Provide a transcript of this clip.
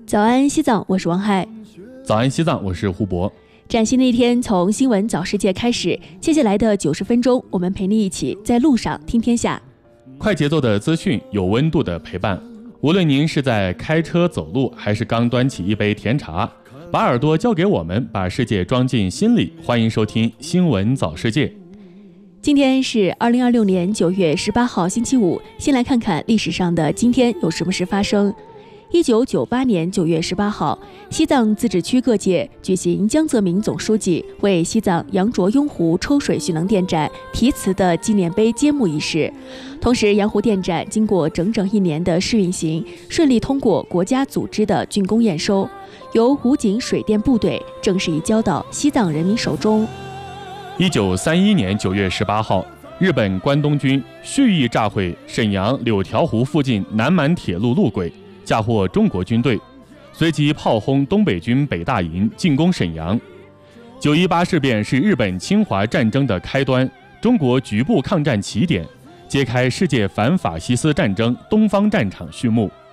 早安西藏，我是王海。 早安西藏，我是胡博。 崭新的一天从新闻早世界开始，接下来的90分钟，我们陪你一起在路上听天下。 快节奏的资讯，有温度的陪伴。无论您是在开车走路，还是刚端起一杯甜茶，把耳朵交给我们，把世界装进心里。欢迎收听新闻早世界。 今天是2026年9月18号星期五，先来看看历史上的今天有什么事发生。1998年9月18号，西藏自治区各界举行江泽民总书记为西藏羊卓雍湖抽水蓄能电站题词的纪念碑揭幕仪式。同时，羊湖电站经过整整1年的试运行，顺利通过国家组织的竣工验收，由湖景水电部队正式移交到西藏人民手中。 1931年9月18号，日本关东军蓄意炸毁沈阳柳条湖附近南满铁路路轨，嫁祸中国军队，随即炮轰东北军北大营，进攻沈阳。918事变是日本侵华战争的开端，中国局部抗战起点，揭开世界反法西斯战争东方战场序幕。